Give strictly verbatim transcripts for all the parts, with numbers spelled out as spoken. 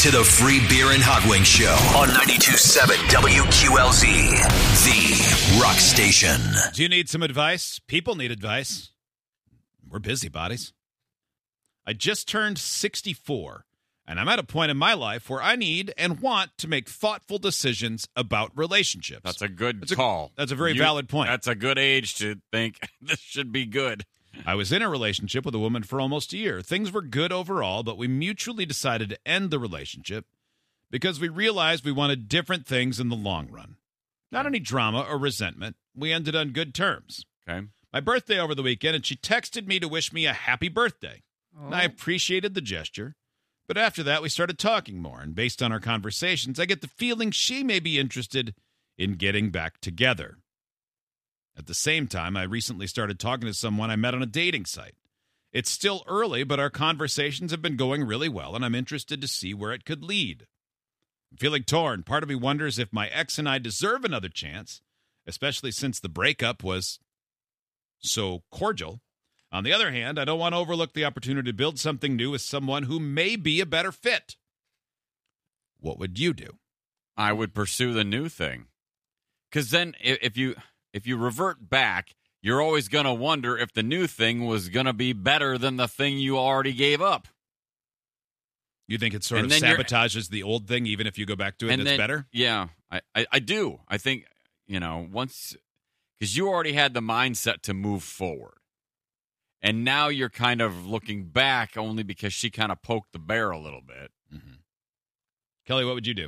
to the Free Beer and Hot Wings Show on ninety-two point seven W Q L Z, the rock station. Do you need some advice? People need advice. We're busybodies. I just turned sixty-four, and I'm at a point in my life where I need and want to make thoughtful decisions about relationships. That's a good that's call. A, that's a very You, valid point. That's a good age to think this should be good. I was in a relationship with a woman for almost a year. Things were good overall, but we mutually decided to end the relationship because we realized we wanted different things in the long run. Not any drama or resentment. We ended on good terms. Okay. My birthday over the weekend, and she texted me to wish me a happy birthday. Oh. And I appreciated the gesture, but after that, we started talking more, and based on our conversations, I get the feeling she may be interested in getting back together. At the same time, I recently started talking to someone I met on a dating site. It's still early, but our conversations have been going really well, and I'm interested to see where it could lead. I'm feeling torn. Part of me wonders if my ex and I deserve another chance, especially since the breakup was so cordial. On the other hand, I don't want to overlook the opportunity to build something new with someone who may be a better fit. What would you do? I would pursue the new thing. Because then if, if you if you revert back, you're always going to wonder if the new thing was going to be better than the thing you already gave up. You think it sort And of then you're- sabotages the old thing, even if you go back to it and And it's then- better? Yeah, I, I, I do. I think, you know, once, because you already had the mindset to move forward. And now you're kind of looking back only because she kind of poked the bear a little bit. Mm-hmm. Kelly, what would you do?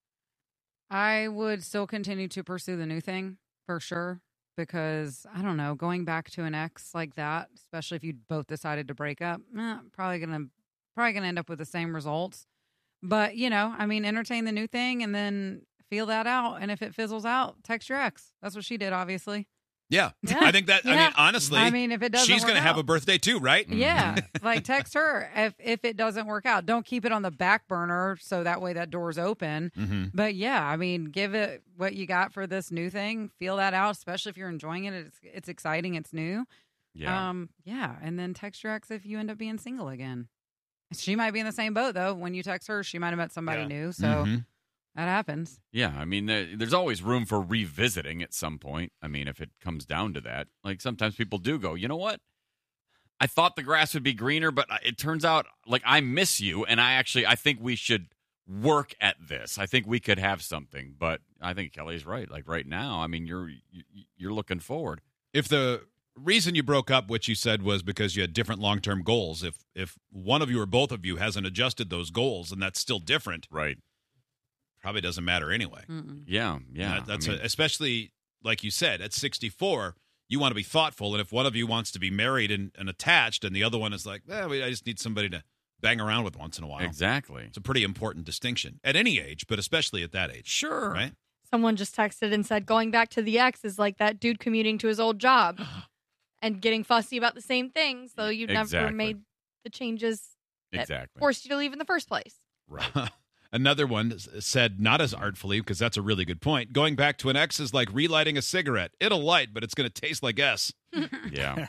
I would still continue to pursue the new thing for sure because, I don't know, going back to an ex like that, especially if you both decided to break up, eh, probably going to probably gonna end up with the same results. But, you know, I mean, entertain the new thing and then feel that out. And if it fizzles out, text your ex. That's what she did, obviously. Yeah. Yeah. I think that, I Yeah. mean, honestly, I mean, if it doesn't she's work going to have out. a birthday too, right? Yeah, like text her if if it doesn't work out. Don't keep it on the back burner so that way that door's open. Mm-hmm. But yeah, I mean, give it what you got for this new thing. Feel that out, especially if you're enjoying it. It's it's exciting. It's new. Yeah. Um. Yeah, and then text your ex if you end up being single again. She might be in the same boat though. When you text her, she might have met somebody Yeah. new. So Mm-hmm. that happens. Yeah, I mean, there, there's always room for revisiting at some point. I mean, if it comes down to that. Like, sometimes people do go, you know what? I thought the grass would be greener, but it turns out, like, I miss you, and I actually, I think we should work at this. I think we could have something, but I think Kelly's right. Like, right now, I mean, you're you're looking forward. If the reason you broke up, what you said, was because you had different long-term goals, if if one of you or both of you hasn't adjusted those goals and that's still different, Right. probably doesn't matter anyway. Mm-mm. Yeah, yeah. That- that's I mean, a, especially, like you said, at sixty-four, you want to be thoughtful, and if one of you wants to be married and, and attached and the other one is like, eh, I just need somebody to bang around with once in a while. exactly. It's a pretty important distinction at any age, but especially at that age. Sure. Right? Someone just texted and said going back to the ex is like that dude commuting to his old job and getting fussy about the same thing. So you've never Exactly. made the changes that Exactly. forced you to leave in the first place. Right. Another one s- said, not as artfully, because that's a really good point. Going back to an ex is like relighting a cigarette. It'll light, but it's going to taste like S. Yeah.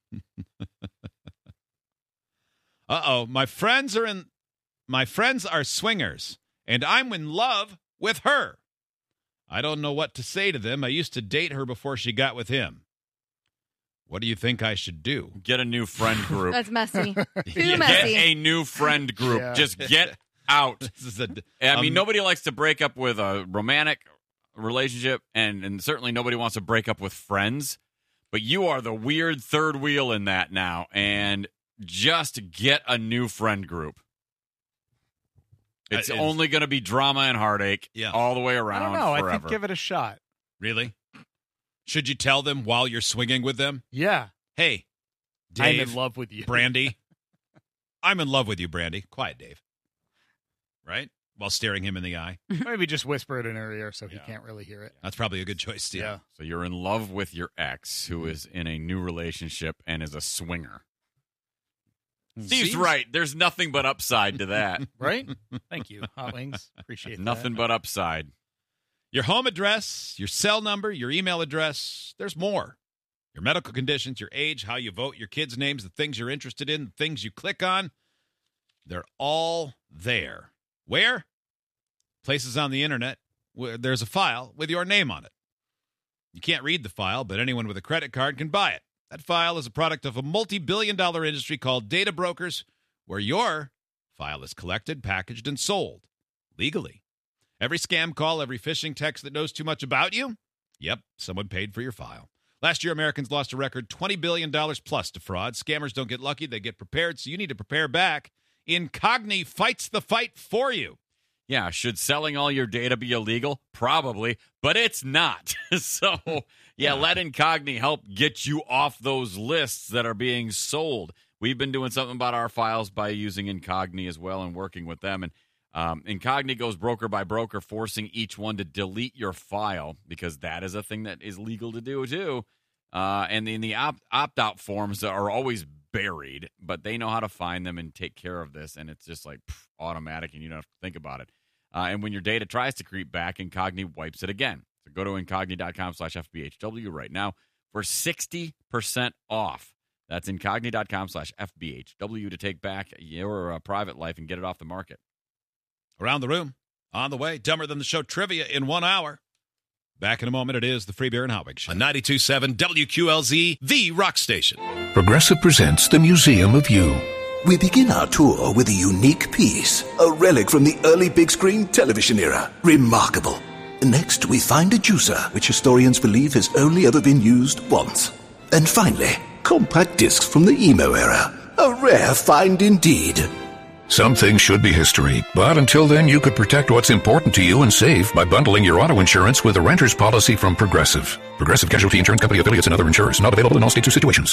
Uh-oh, my friends are in my friends are swingers, and I'm in love with her. I don't know what to say to them. I used to date her before she got with him. What do you think I should do? Get a new friend group. That's messy. Too Yeah. Get messy. a new friend group. Yeah. Just get out. This is a, I mean, um, nobody likes to break up with a romantic relationship, and, and certainly nobody wants to break up with friends. But you are the weird third wheel in that now, and just get a new friend group. It's Uh, it's- only going to be drama and heartache Yeah. all the way I around don't know. forever. I think give it a shot. Really? Should you tell them while you're swinging with them? Yeah. Hey, I'm Dave, in love with you. Brandy. I'm in love with you, Brandy. Quiet, Dave. Right? While staring him in the eye. Maybe just whisper it in her ear so he Yeah. can't really hear it. That's probably a good choice, Steve. Yeah. So you're in love with your ex, who is in a new relationship and is a swinger. Steve's Seems- right. There's nothing but upside to that. Right? Thank you, Hot Wings. Appreciate Nothing that. but upside. Your home address, your cell number, your email address. There's more. Your medical conditions, your age, how you vote, your kids' names, the things you're interested in, the things you click on. They're all there Where? Places on the internet where there's a file with your name on it. You can't read the file, but anyone with a credit card can buy it. That file is a product of a multi-billion dollar industry called data brokers, where your file is collected, packaged, and sold legally. Every scam call, every phishing text that knows too much about you, yep, someone paid for your file. Last year, Americans lost a record twenty billion dollars plus to fraud. Scammers don't get lucky, they get prepared, so you need to prepare back. Incogni fights the fight for you. Yeah, should selling all your data be illegal? Probably, but it's not. So, yeah, yeah, let Incogni help get you off those lists that are being sold. We've been doing something about our files by using Incogni as well and working with them. And um, Incogni goes broker by broker, forcing each one to delete your file because that is a thing that is legal to do, too. Uh, and in the opt- opt-out forms are always buried, but they know how to find them and take care of this. And it's just like pff, automatic, and you don't have to think about it. Uh, and when your data tries to creep back, Incogni wipes it again. So go to Incogni.com slash FBHW right now for sixty percent off. That's Incogni.com slash FBHW to take back your uh, private life and get it off the market. Around the room, on the way, Dumber Than the Show trivia in one hour. Back in a moment, it is the Free Beer and Hot Wings Show. On ninety-two point seven W Q L Z, the rock station. Progressive presents the Museum of You. We begin our tour with a unique piece, a relic from the early big screen television era. Remarkable. Next, we find a juicer, which historians believe has only ever been used once. And finally, compact discs from the emo era. A rare find indeed. Some things should be history, but until then, you could protect what's important to you and save by bundling your auto insurance with a renter's policy from Progressive. Progressive Casualty Insurance Company affiliates and other insurers. Not available in all states or situations.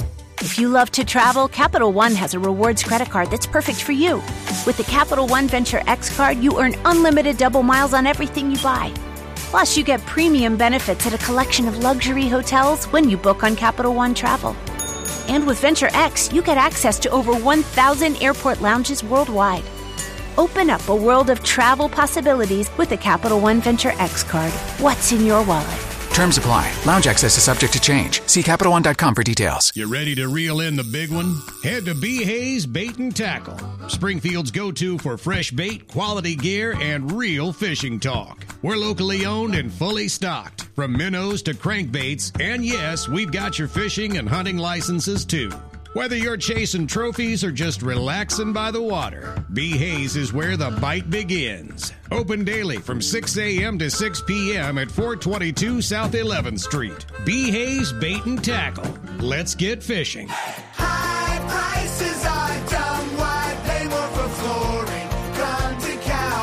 If you love to travel, Capital One has a rewards credit card that's perfect for you. With the Capital One Venture X card, you earn unlimited double miles on everything you buy. Plus, you get premium benefits at a collection of luxury hotels when you book on Capital One Travel. And with Venture X, you get access to over one thousand airport lounges worldwide. Open up a world of travel possibilities with the Capital One Venture X card. What's in your wallet? Terms apply. Lounge access is subject to change. See Capital One dot com for details. You ready to reel in the big one? Head to B. Hayes Bait and Tackle, Springfield's go-to for fresh bait, quality gear, and real fishing talk. We're locally owned and fully stocked, from minnows to crankbaits, and yes, we've got your fishing and hunting licenses too. Whether you're chasing trophies or just relaxing by the water, B. Hayes is where the bite begins. Open daily from six a.m. to six p.m. at four twenty-two South eleventh Street. B. Hayes Bait and Tackle. Let's get fishing. High prices are dumb. Why pay more for flooring? Come to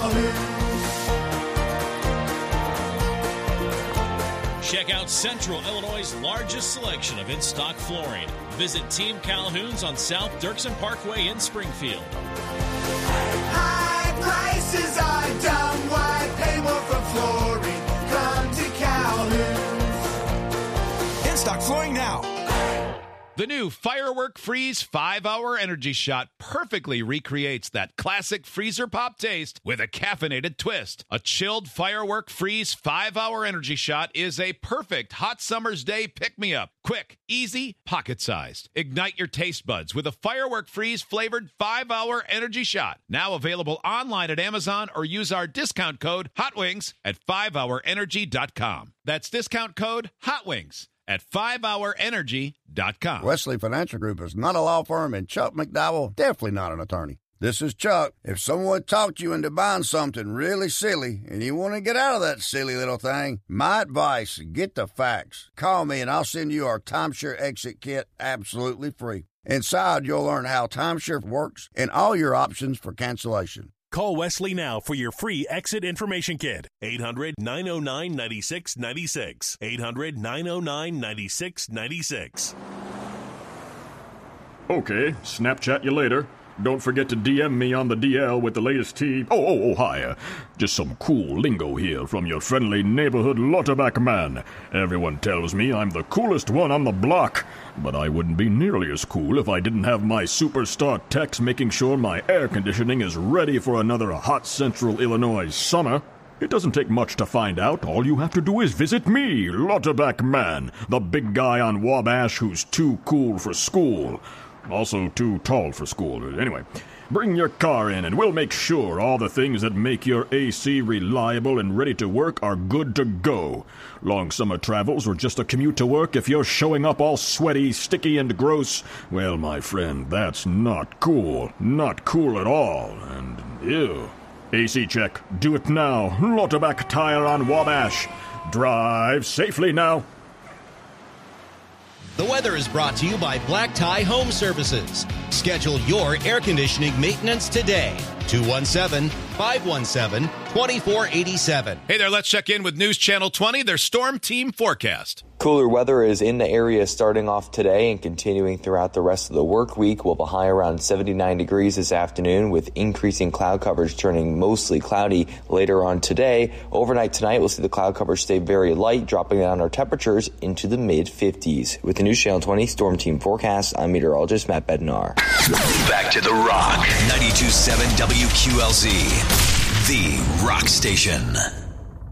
Calhoun. Check out Central Illinois' largest selection of in-stock flooring. Visit Team Calhoun's on South Dirksen Parkway in Springfield. High prices are dumb. Why pay more for flooring? Come to Calhoun's. In-stock flooring now. The new Firework Freeze five hour Energy Shot perfectly recreates that classic freezer pop taste with a caffeinated twist. A chilled Firework Freeze five hour Energy Shot is a perfect hot summer's day pick-me-up. Quick, easy, pocket-sized. Ignite your taste buds with a Firework Freeze flavored five hour Energy Shot. Now available online at Amazon or use our discount code HOTWINGS at five hour energy dot com. That's discount code HOTWINGS at five hour energy dot com. Wesley Financial Group is not a law firm, and Chuck McDowell definitely not an attorney. This is Chuck. If someone talked you into buying something really silly and you want to get out of that silly little thing, my advice, get the facts. Call me and I'll send you our timeshare exit kit absolutely free. Inside, you'll learn how timeshare works and all your options for cancellation. Call Wesley now for your free exit information kit. eight hundred, nine oh nine, nine six nine six. eight hundred, nine oh nine, nine six nine six. Okay, Snapchat you later. Don't forget to D M me on the D L with the latest tea. Oh, oh, oh, hi. Uh, just some cool lingo here from your friendly neighborhood Lauterbach man. Everyone tells me I'm the coolest one on the block, but I wouldn't be nearly as cool if I didn't have my superstar techs making sure my air conditioning is ready for another hot central Illinois summer. It doesn't take much to find out. All you have to do is visit me, Lauterbach man, the big guy on Wabash who's too cool for school. Also too tall for school. Anyway, bring your car in and we'll make sure all the things that make your A C reliable and ready to work are good to go. Long summer travels or just a commute to work, if you're showing up all sweaty, sticky, and gross, well, my friend, that's not cool. Not cool at all. And ew. A C check. Do it now. Lauterbach Tire on Wabash. Drive safely now. The weather is brought to you by Black Tie Home Services. Schedule your air conditioning maintenance today. two one seven, five one seven, two four eight seven. Hey there, let's check in with News Channel twenty, their Storm Team forecast. Cooler weather is in the area starting off today and continuing throughout the rest of the work week. We'll have a high around seventy-nine degrees this afternoon with increasing cloud coverage turning mostly cloudy later on today. Overnight tonight, we'll see the cloud coverage stay very light, dropping down our temperatures into the mid fifties. With the News Channel twenty Storm Team forecast, I'm meteorologist Matt Bednar. Back to The Rock, ninety-two point seven W Q L Z, the rock station.